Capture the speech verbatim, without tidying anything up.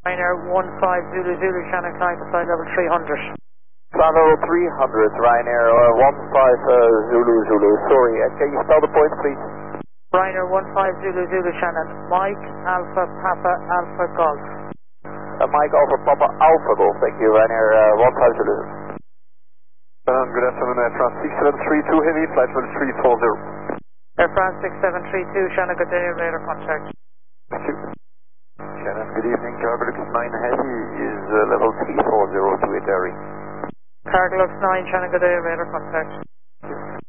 Ryanair one five Zulu Zulu, Shannon climb to flight level three hundred. Flight level three hundred, Ryanair uh, one five uh, Zulu Zulu. Sorry, uh, can you spell the points, please? Ryanair one five Zulu Zulu, Shannon. Mike Alpha Papa Alpha Golf. Uh, Mike Alpha Papa Alpha Golf, thank you, Ryanair uh, one five Zulu. Um, good afternoon, Air France six seven three two Heavy, flight level three four zero. Air France six seven three two, Shannon, good day, radar contact. Thank you. Shannon, good evening, Cargolux nine Heavy is uh, level three four zero to Italy. Cargolux nine, Shannon, good day, radar contact.